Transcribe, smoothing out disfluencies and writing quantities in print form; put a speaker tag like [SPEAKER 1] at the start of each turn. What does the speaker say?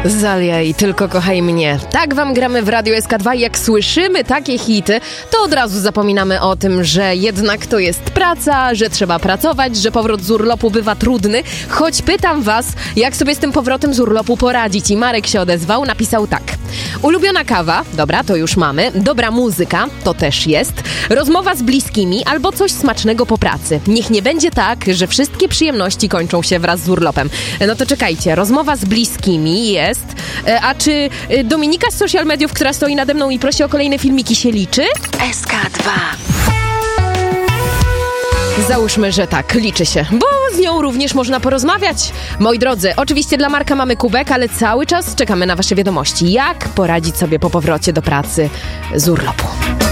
[SPEAKER 1] Zalia i Tylko kochaj mnie. Tak wam gramy w Radio SK2 i jak słyszymy takie hity, to od razu zapominamy o tym, że jednak to jest praca, że trzeba pracować, że powrót z urlopu bywa trudny. Choć pytam was, jak sobie z tym powrotem z urlopu poradzić. I Marek się odezwał, napisał tak. Ulubiona kawa, dobra, to już mamy. Dobra muzyka, to też jest. Rozmowa z bliskimi albo coś smacznego po pracy. Niech nie będzie tak, że wszystkie przyjemności kończą się wraz z urlopem. No to czekajcie, rozmowa z bliskimi jest. A czy Dominika z social mediów, która stoi nade mną i prosi o kolejne filmiki, się liczy?
[SPEAKER 2] SK2.
[SPEAKER 1] Załóżmy, że tak, liczy się, bo z nią również można porozmawiać. Moi drodzy, oczywiście dla Marka mamy kubek, ale cały czas czekamy na wasze wiadomości. Jak poradzić sobie po powrocie do pracy z urlopu?